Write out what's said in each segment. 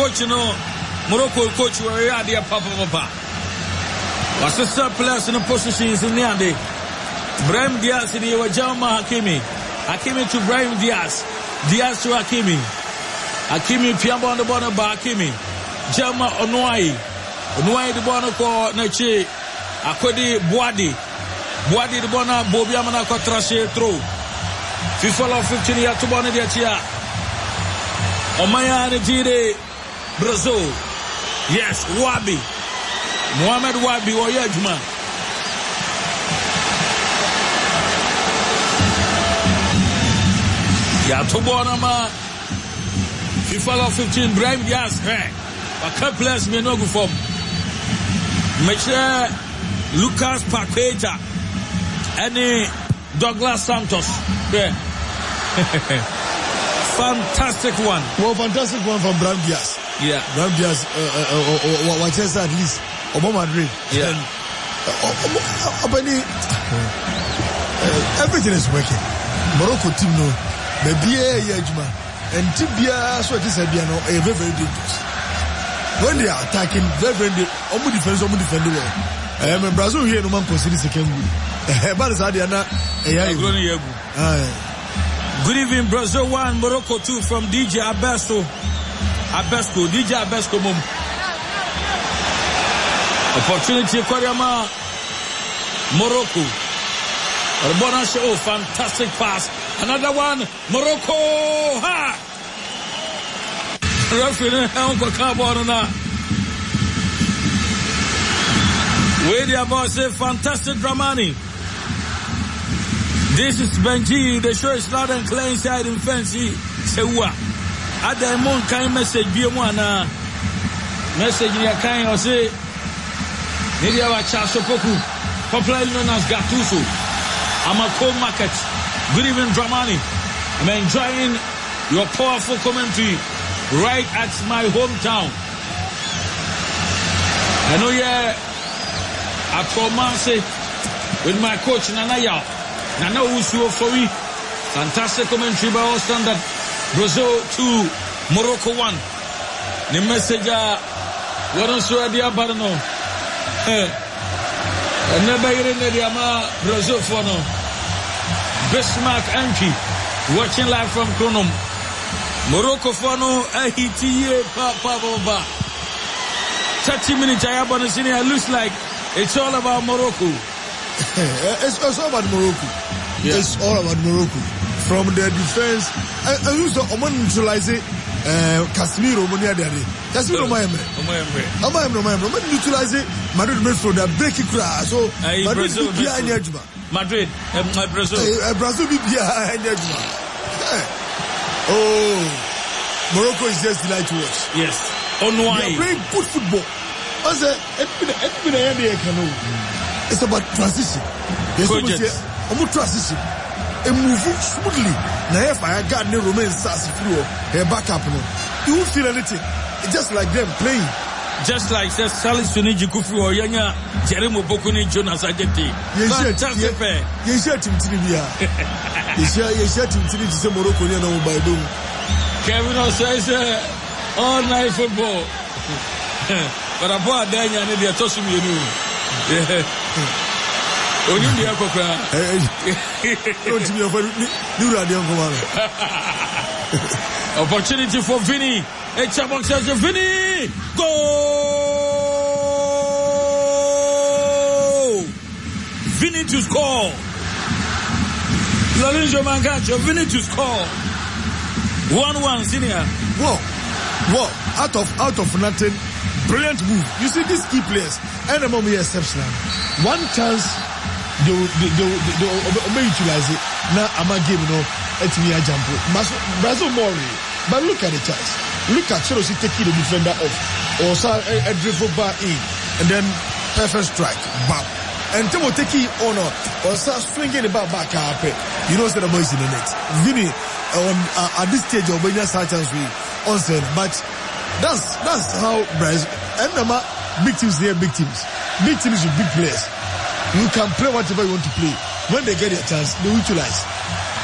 coach no Morocco coach were ade papa. Was sister players in the positions in the ade. Brahim Diaz in the Wajama Hakimi to Brahim Diaz to Hakimi Piamba on the bottom by Hakimi Jama Onwai the Bonako Nachi Akodi Boadi the Bona Bobiamana Kotrashe throw FIFA 15 year to Bona Diachia Omaya Nejide Brazil. Yes, Wabi Mohamed Wabi or Yajma. Yatobonama FIFA 15 Brahim Diaz a couple players may not go from Michel Lucas Paqueta and Douglas Santos. Fantastic one. Well, fantastic one from Brahim Diaz. Yeah, Brahim Diaz Manchester at least Obama Madrid. Yeah. Everything is working. Morocco team no maybe Yajma and Tibia so it is very dangerous. When they are attacking, very almost defense well. Brazil here no man consider second goal. Good evening, Brazil 1, Morocco 2 from DJ Abesco. DJ Abesco mum. Opportunity Koreama Morocco. Rabona show, fantastic pass. Another one, Morocco. Ha! Referee Uncle Carbona. Where the about say fantastic Dramani. This is Benji. The show is loud and clear inside in fancy. Sewa. At the moment, kind message be one message in your kind or say maybe our Chasopoku, popularly known as Gattuso. I'm a co-market. Good evening, Dramani. I'm enjoying your powerful commentary right at my hometown. I know at Romance with my coach Nana Usuo for me. Fantastic commentary by all standard. Brazil 2, Morocco 1. The message what also the Abarno. And never in the Ama Brazil for no. Bismarck Anki watching live from Kronum. Morocco for no AHTA Papa. 30 minutes I have on the senior. Looks like it's all about Morocco. It's all about Morocco. Yeah. It's all about Morocco. From the defense, and use the Oman neutralize Casemiro Casemiro neutralize Madrid midfield the breaking crash. So Madrid Brazil be behind. Oh, Morocco is just delight to watch. Yes. On why? They are playing good football. It's about transition. Transition. And move smoothly. Now if I got no Roman Sassy through her backup, you won't feel anything. It's just like them playing. Just like says Sally Suniji Kufu or Yanya Jeremo Bokuni Jonas Ajeti. Fantastic pair. You share Tim Tinibia. You share Tim Tinibia to say Morocco by doing. Kevin also says all night football. But about Daniel and the Tosum, you know. Opportunity for Vinny. Chabon says Vinny. Go! Vinny to score. Lorenzo Mangacho, Vinny to score. 1-1, senior. Whoa. Out of nothing. Brilliant move. You see these key players. And the moment exceptional. One chance. They will utilize it. Now I'm a game, it's me a jump. Brazil more. But look at the chance. Look at Chelsea taking the defender off. Or a dribble bar in. And then perfect strike. Bam. And Timo taking on or start swinging the ball back up. You know, the boys in the net. Vinny, at this stage of when you start chance we onset. But that's how Brazil and the big teams, they are big teams. Big teams with big players. You can play whatever you want to play. When they get their chance, they utilize.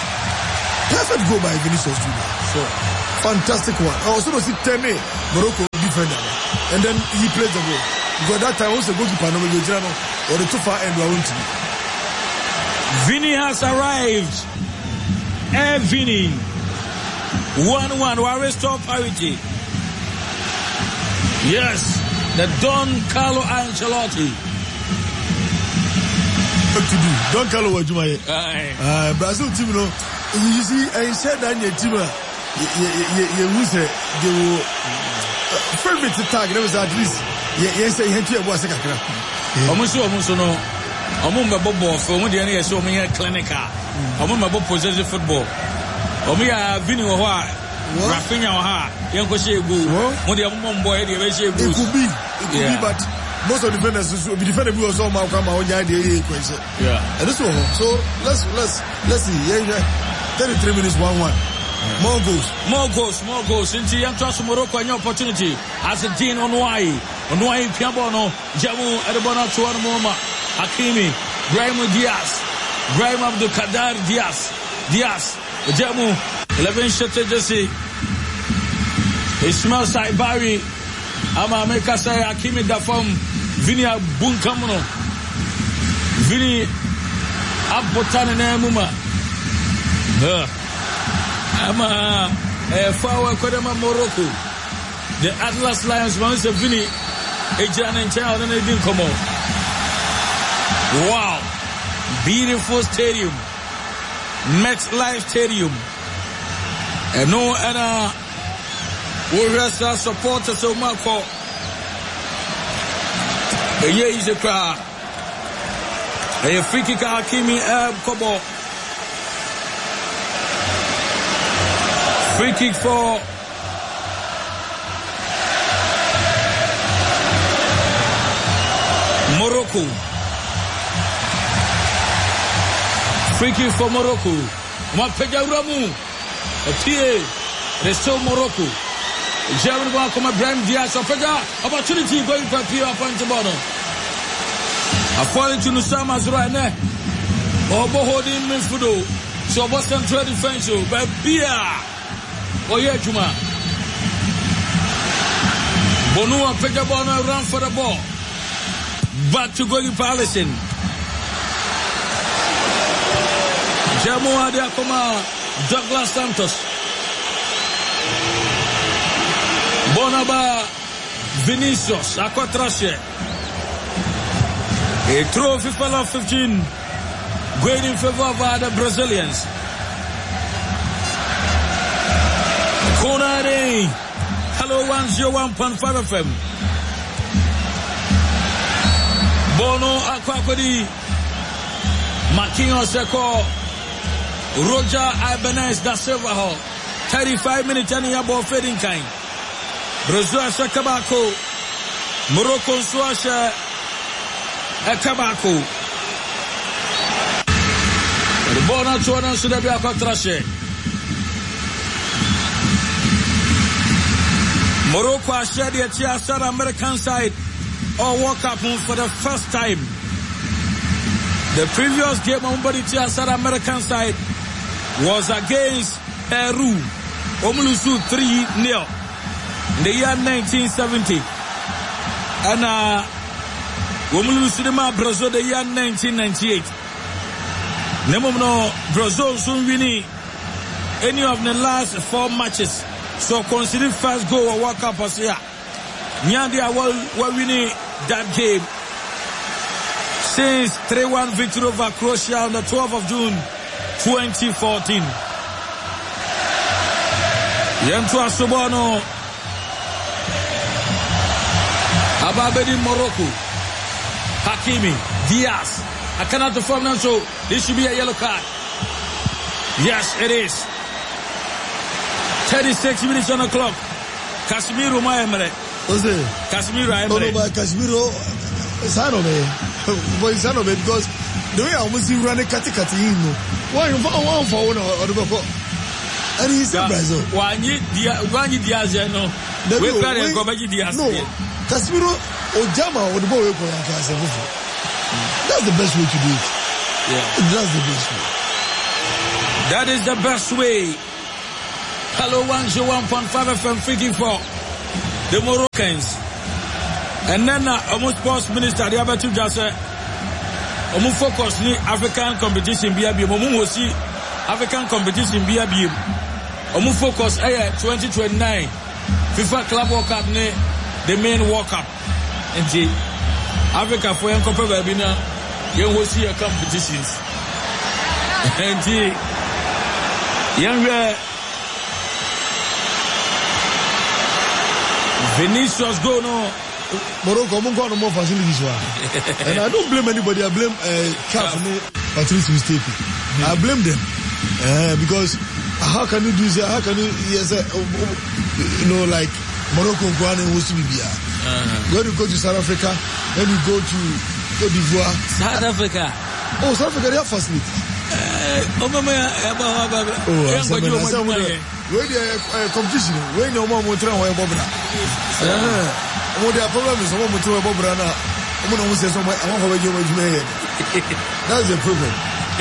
Perfect goal by Vinicius Junior. Sure. Fantastic one. I also see 10 Morocco. defender. And then he plays the ball. Because that time, also goalkeeper, no, or the too far end, we want to be. Vinny has arrived. Vinny. 1-1. We restore parity. Yes. The Don Carlo Ancelotti. What to do? Don Carlo Wajumaye. Brazil team, you know, you see, I said that your team, you lose it, they will. First bit to tag, there was at least, yes, I had to was a crack. Almost no. I'm on my bubble for one day, so me a clinical. I'm on my bubble possessive football. Me a Vinny Oha, Rafinha Oha, Yanko Shebu, one day I'm on boy, the Shebu. It could be, but most of the defenders will be defended because all my come out, yeah. And this one, so let's see, 33 minutes, 1-1. More goals. Into young trust Morocco, any opportunity as a Dean Onwai, Piabono, Jamu, Edebona, Chuan Moma, Hakimi, Brahim Diaz, Brahim Abdul Kadar Diaz, Jamu, 11 Shete Jesse, Ismail Saibari, Ama Mekasa, Hakimi Dafam, Vinia Bunkamono, Vini Abbotan and Muma. Ama Fawa Kodama Morocco. The Atlas Lions once a Vinny Ejan and Child and they didn't come on. Wow. Beautiful stadium. MetLife Stadium. And no other Warriors supporters of Marco. A year is a crowd. A free kick Hakimi Kobo. Free kick for Morocco. Free kick for Morocco. Mapeja Ramu. Tie. Restore Morocco. German ball come Brahim Diaz. Mapeja. Opportunity going for Pio Point Bono. According to Nusama Zuraine. Obo holding midfield. So Boston central defense. But Bia. Juma. Bonua Pejabona run for the ball. Back to goalkeeper Allison. Jamu Adiakoma, Douglas Santos. Bonaba Vinicius Aquatrashe. A throw FIFA 15 going in favor of the Brazilians. Konade, hello 101.5 FM. Bono Aquaquadi, Marquinhos Seko, Roger Ibanez da Silva Hall. 35 minutes and yabo fading kind. Brazil Kabako, Morocco Swasha Kabako. The Bono Chuana Sudabia Aquatrashe. Morocco has shared the South American side or World Cup for the first time. The previous game on the South American side was against Peru. Omulusu 3-0 in the year 1970. And Omulusu Brazil the year 1998. Nemono Brazil soon winning any of the last 4 matches. So consider first goal or World Cup as here. Nyandia were winning that game since 3-1 victory over Croatia on the 12th of June 2014. Yentua Sobono Ababedi Morocco Hakimi Diaz. I cannot perform now, so this should be a yellow card. Yes, it is. 36 minutes on the clock. Casemiro Maemre. Jose. Casemiro Maemre. Oh no, but Casemiro Sanobe. Boy Sanobe, because the way I almost see running Kati why one for one or the before. And he's in Brazil. One Diaz, no. We can't go back to Diaz. No. Casemiro or Jama or the boy. That's the best way to do it. Yeah. That's the best way. That is the best way. Hello, 101.5 FM, freaking for the Moroccans. And then almost sports minister, the other two just said, focus on African competition, see African competition, focus 2029 FIFA Club World Cup, the main World Cup. And Africa for young couple baby now, you will see your competitions. And young Vinicius go no. Morocco, I'm going to more facilities. And I don't blame anybody. I blame CAF Patrice mistake. I blame them because how can you do that? How can you like Morocco and Wosibia? When you go to South Africa, when you go to Cote d'Ivoire, South Africa. Oh, South Africa, they have facilities. Competition. When you want to try their problem is someone to a Bobrana. Someone says, I want to that's the problem.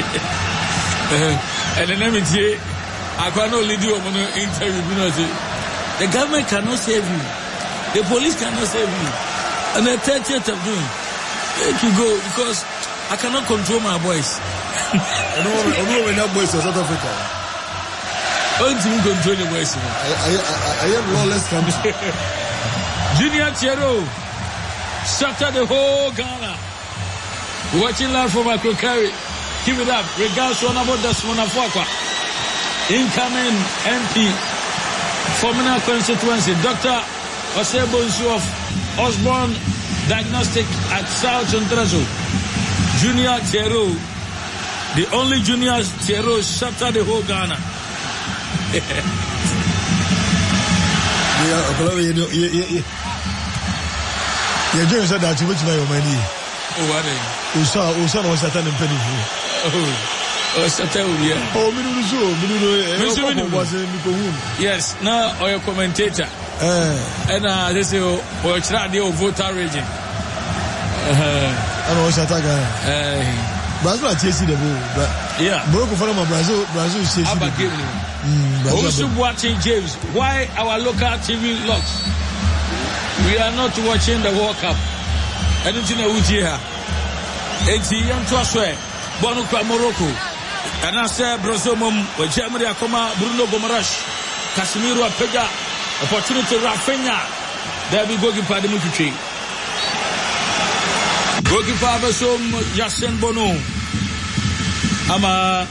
And then let me say, I can only do an interview. The government cannot save you. The police cannot save you. And the 30th of June, let you go because I cannot control my voice. I know when that voice is South Africa. I don't control the voice. I am lawless country. Junior Chero shattered the whole Ghana. Watching live from Akrokari. Keep it up. Regards to about the Smonafwakwa. Incoming MP, Formina constituency, Dr. Osebonsu of Osborne Diagnostic at South Centrazo. Junior Chero, the only Junior Chero shattered the whole Ghana. You're doing so that you wish my money. Oh, what? Usama was Satan and Penny. Oh, Satan, yeah. Oh, Minuzo, yes, now, or your commentator. And they say, or try the voter region. I know Sataga. Brazil, chasing the ball, but yeah, Morocco from Brazil is chasing the ball. Also watching James, why our local TV locks? We are not watching the World Cup. Anything that we hear. It's young to us, Bonuka Morocco. And I say Brazil, where Germany are Bruno Gomarash, Casemiro Pega, opportunity Rafinha. There we go, give the Mutuchi. Goalkeeper Basom Yasin Bono. Ama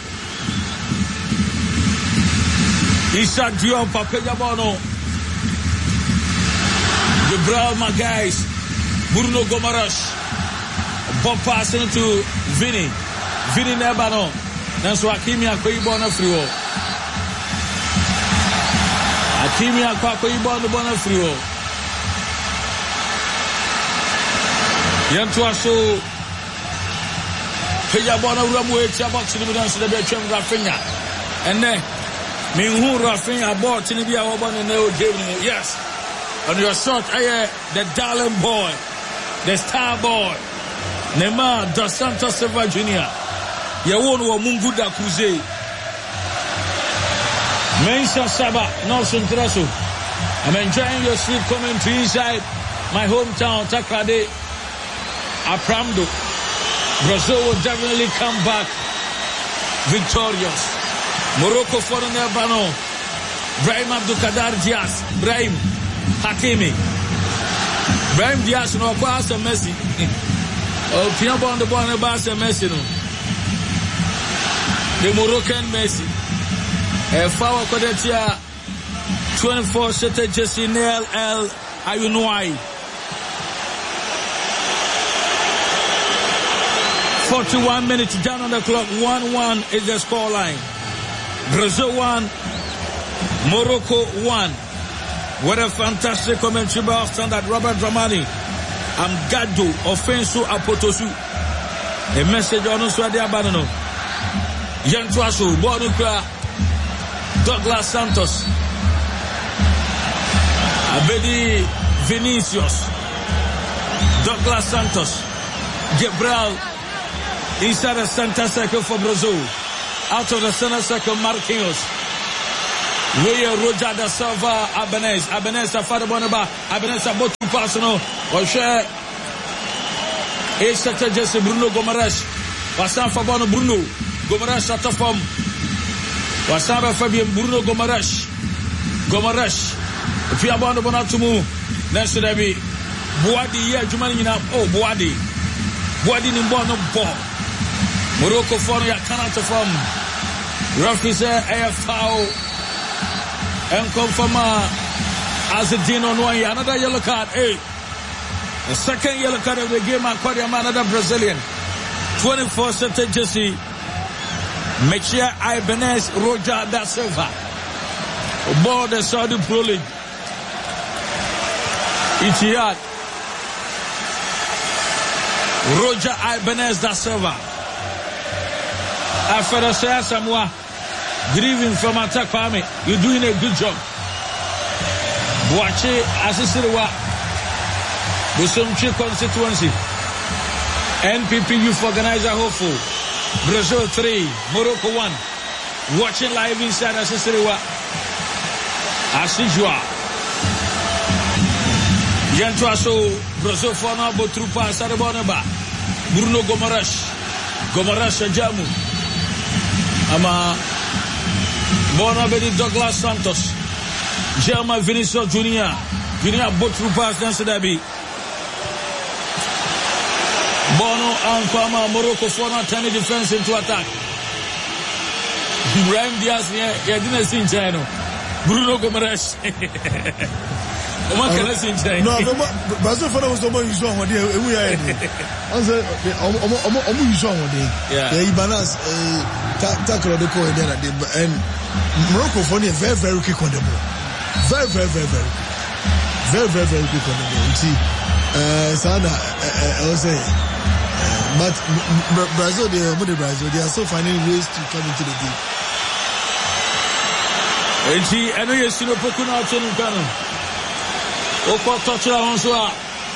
Issa Diop Pega Bono. Gabriel Magalhaes, Bruno Gomaras, Bob passing to Vini Nebano, Nanso Hakimi Akpoyibo free. Hakimi Akpoyibo free. Yantua so Pejabona Ramwe Chabot in the Middle of the Bechem Rafinha. And then Minhu Rafinha bought Tinibia Oban and Neo Game. Yes. On your shot, the darling boy, the star boy, Neymar dos Santos Silva Jr. Yawon Munguda Cruze. Mensa Saba, Nelson Trasso. I'm enjoying your sweet commentary inside my hometown, Takrade, Apramdo. Brazil will definitely come back victorious. Morocco for the Bano. Brahim Abdulkader Diaz. Brahim Hakimi. Brahim Diaz no pass a Messi. Oh, Piano on the ball pass a Messi no. The Moroccan Messi. A foul Kodetia 24 Sete Jesse Nail El Ayunwai. 41 minutes down on the clock. 1-1 is the scoreline. Brazil 1, Morocco 1. What a fantastic commentary by our standard Robert Dramani. Amgado Offenso Apotosu. A message on Swadi Abanono. Jan Trasso, Bonuka, Douglas Santos, Abedi Vinicius, Douglas Santos, Gabriel inside the center circle for Brazil. Out of the center circle, Marquinhos. We Roger da Silva Abenez afade bonaba Abenez abotu pass no o hwe e sector Jesse Bruno Gomares wasan fa bono Bruno Gomares atofom wasan fa bien Bruno Gomares if you are bono bonatumu next to be Boadi ya juma nyina Boadi ni bono bo Morocco for ya cannot from referee say a foul and confirm as a Dino Noy, another yellow card. The second yellow card of the game, another Brazilian. 24 center Jesse. Mechia Ibanez Roger da Silva. Aboard the Saudi Pro League. Etihad. Roger Ibanez da Silva. After the Samoa. Grieving from attack Kwame, you're doing a good job. Boache Asisirewa, Busumchi constituency, NPP Youth Organizer hopeful, Brazil 3, Morocco 1. Watching live inside Asisirewa, Asijua. Yantuaso, Brazil Fona Botrupa Sarabonaba, Bruno Gomaras Jamu, Ama. Bona Bedi Douglas Santos, German Vinicius Junior Botru pass dance Dabi. Bono Ankwama Morocco for not turning defense into attack. Brahim Diaz didn't see China. Bruno Gomares. Uma can see China. No, Brazil for was the one you saw one day. We are yeah, Ibanas tackle the coin there and Morocco for me very, very quick on the ball. Very quick on the ball. You see, Sana, I was saying, but Brazil, they are so finding ways to come into the game. And see, I know you're still a Pokuna Chen Cannon. Oko Touchla Honsua.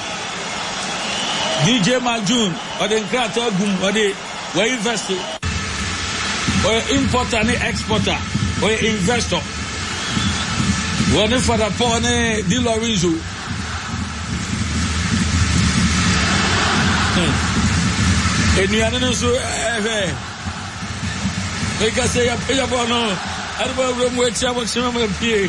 DJ Majun, or the Krata Gum, or the were invested, or importer and exporter. Or investor. One for the pone di Lorenzo. And you are not so they can say a bono. I don't know what's up with some of the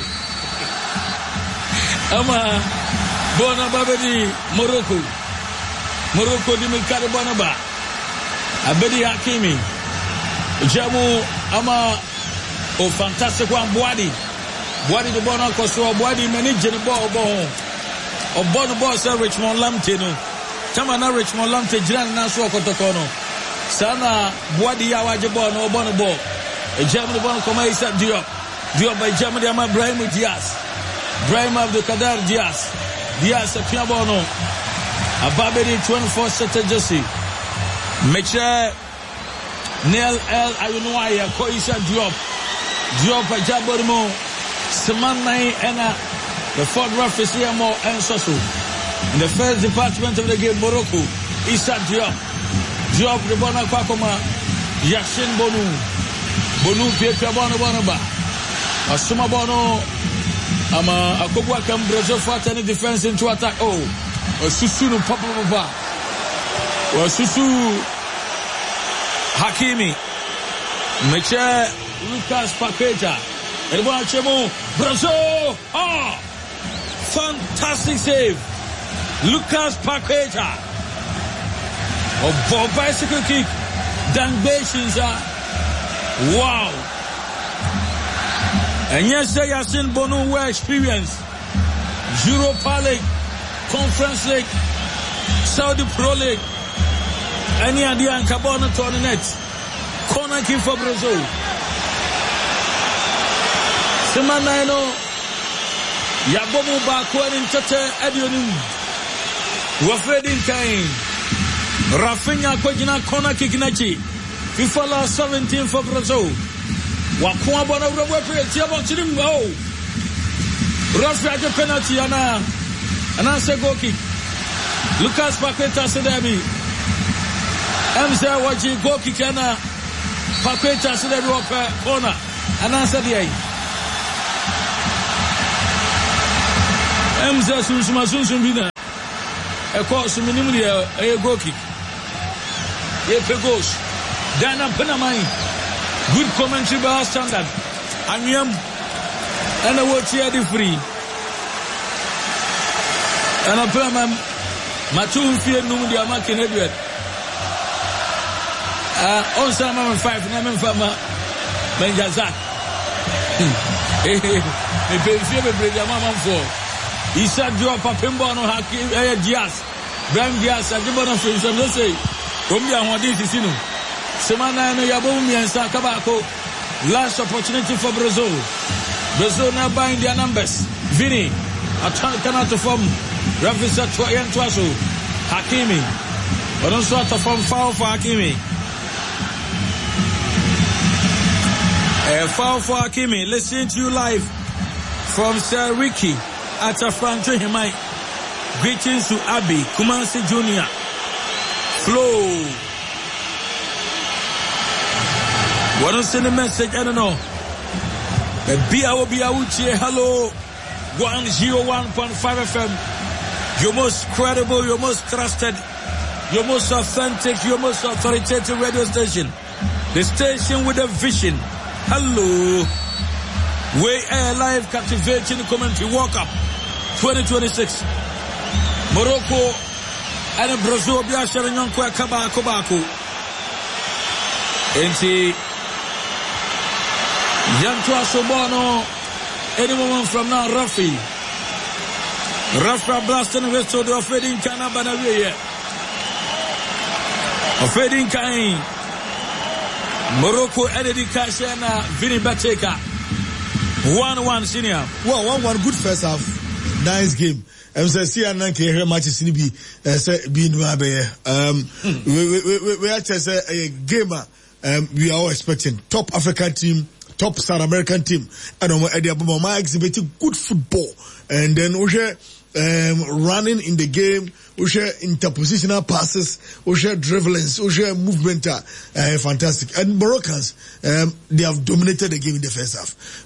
Ama Bona Babadi Morocco di Mikado Bonaba. Abedi Hakimi. Jamu Ama. Oh, fantastic one, Boadi the Bona Koso, Boadi managing the ball. Or Bono Boss, Richmond Lamtino. Tamana Richmond Lamte, Jan Naso Kotokono. Sana Boadi Yawajabono, Bonobo. A German Bono Comesa Diop by Germany, Ama Brahim Diaz. Brahim of the Kadar Diaz. Diaz, a Piabono. A Babedi 24 Seta Jesse. Mecha Neil L. Ayunwaya, Koisa Diop Jabormo, Semanai, and the fourth referee here more and so. In the first department of the game, Morocco, Issa Diop the Bona Kwakoma, Yashin Bonu, Pietra Bonaba, Asuma Bono, Akobwa Kam Brazil fought any defense into attack. Oh, Susunu Papa, or Susu Hakimi, Meche. Lucas Paqueta. El Chemo. Brazil. Oh! Fantastic save. Lucas Paqueta. Oh, bicycle kick. Dangbashinza. Wow. And yesterday I seen Bono were experience. Europa League, Conference League, Saudi Pro League. Any idea in Cabana tournament. Corner kick for Brazil. Semanano Yabomu Bakwan Tete Edionim Wafredin Kain Rafinha Kojina Kona Kikinachi FIFA last 17 for Brazil Wakwa Bona Robo Tiabon Chidim Oh Rafinha penalty and answer goal kick Lucas Paqueta Sedebi Emza Waji goal kick and Paqueta Sedebi corner and answer the Emza sunsum bina. A course minimum a goal kick. A goals. Dana Panamai. Good commentary by our standard. And I watch here the free. And I play my 2 fear no the American Edward. On some 5 name from Benjazak. Me pay fear me bring your mama for. He said drop a pimbo no Hakim Diaz. Brahim Diaz and the bottom of him say. Romia Hodisino. Semana no Yabumi and Sakabako. Last opportunity for Brazil. Brazil now buying their numbers. Vini. Cannot form. Rafisa Twayan Twaso. Hakimi. But also to form foul for Hakimi. A foul for Hakimi. Listening to you live from Sir Ricky at Franco Himai. Greetings to Abby Kumasi Jr. Flow. Want to send a message? I don't know. Hello. 101.5 FM. Your most credible, your most trusted, your most authentic, your most authoritative radio station. The station with a vision. Hello. We are live captivating commentary. World Cup 2026. Morocco and Brazil. Be sharing on Kabako. Enti Yantua Sobono. Any moment from now, Rafi blasting with to the offending Canabanawe. Offending Kain. Morocco edited Kashana Vini Bateka. 1-1 senior. Well, 1-1 good first half. Nice game. See here matches in being we actually say a gamer we are all expecting top African team, top South American team, and Eddie exhibiting good football, and then we share running in the game, we share interpositional passes, we share dribblings, we share movement, fantastic. And Moroccans, they have dominated the game in the first half.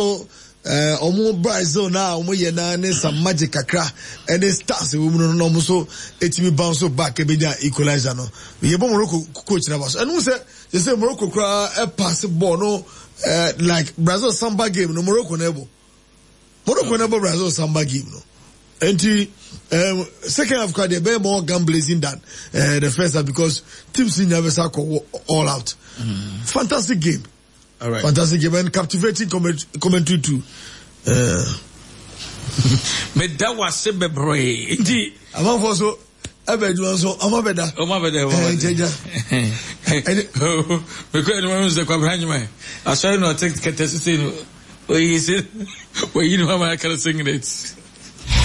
Brazil now, some magic kakra, and they start the woman no so etimi bounce back equalizer no. We have Morocco coach na and who say they say Morocco a pass ball no like Brazil samba game no Morocco never Brazil samba game no. And second half they be more gun blazing than the first half because teams in never go all out. Fantastic game. All right. Fantastic game and captivating commentary too. Me that was sebe bray. Indeed. Among also, Amabeda. Because anyone was the Quabranja. I saw you not take Catassin. Where you know how I can sing it.